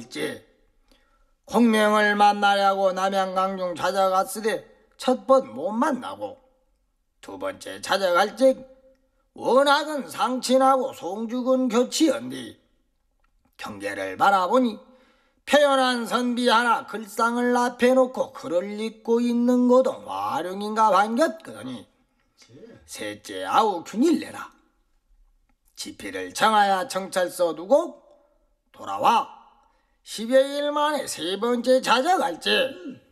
둘째, 공명을 만나려고 남양강중 찾아갔으되 첫 번 못 만나고, 두 번째 찾아갈 적 워낙은 상친하고 송죽은 교치언디 경계를 바라보니 표현한 선비 하나 글상을 앞에 놓고 글을 읽고 있는 고동 화룡인가 반겼거더니 셋째 아우 균일내라. 지피를 정하여 정찰서 두고 돌아와 10여일 만에 세 번째 찾아갈 때